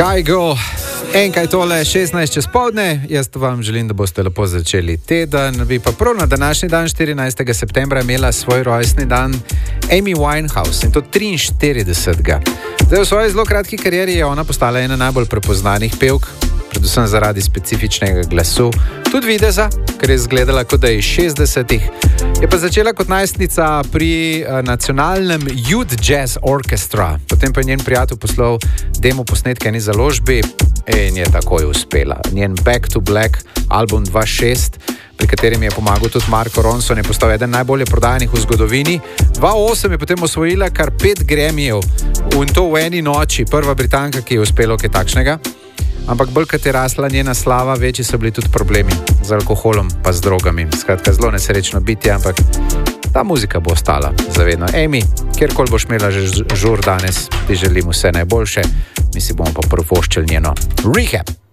Kygo, enkaj tole 16 čez povdne, jaz vam želim, da boste lepo začeli teden, bi pa prav na današnji dan 14. septembra imela svoj rojstni dan Amy Winehouse in to 43. Zdaj v svoji zelo kratki karieri je ona postala ena najbolj prepoznanih pevk, predvsem zaradi specifičnega glasu, tudi videza, ker je izgledala kot da je iz 60-ih. Je pa začela kot najstnica pri nacionalnem Youth Jazz Orchestra, potem pa je njen prijatelj poslal demo posnetke eni založbi in je takoj uspela. Njen Back to Black album 2006, pri katerem je pomagal tudi Marko Ronson, je postal eden najbolje prodajanih v zgodovini. 2008 je potem osvojila kar 5 Grammyjev in to v eni noči, prva Britanka, ki je uspelo kaj takšnega. Ampak bolj kot je rasla njena slava, večji so bili tudi problemi z alkoholom pa z drogami. Skratka, zelo nesrečno biti, ampak ta muzika bo ostala zavedno. Amy, kjerkoli boš imela že žur danes, ti želim vse najboljše, mi si bomo pa prvoščili njeno Rehab.